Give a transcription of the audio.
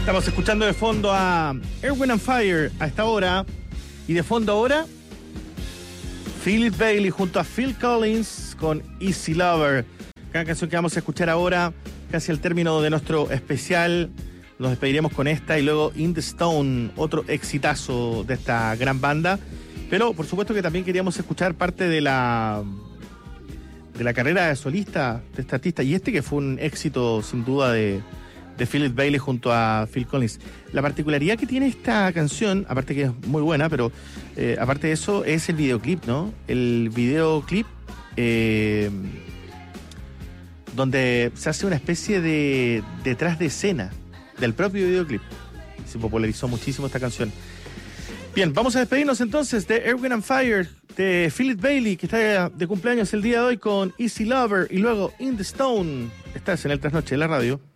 Estamos escuchando de fondo a Earth, Wind & Fire a esta hora. Y de fondo ahora, Philip Bailey junto a Phil Collins con Easy Lover. Cada canción que vamos a escuchar ahora, casi al término de nuestro especial. Nos despediremos con esta y luego In the Stone, otro exitazo de esta gran banda. Pero por supuesto que también queríamos escuchar parte de la carrera de solista de este artista. Y que fue un éxito sin duda de Philip Bailey junto a Phil Collins. La particularidad que tiene esta canción, aparte que es muy buena, pero aparte de eso, es el videoclip, ¿no? El videoclip donde se hace una especie de detrás de escena del propio videoclip. Se popularizó muchísimo esta canción. Bien, vamos a despedirnos entonces de Earth, Wind & Fire, de Philip Bailey, que está de cumpleaños el día de hoy, con Easy Lover, y luego In the Stone. Estás en el Trasnoche de la radio.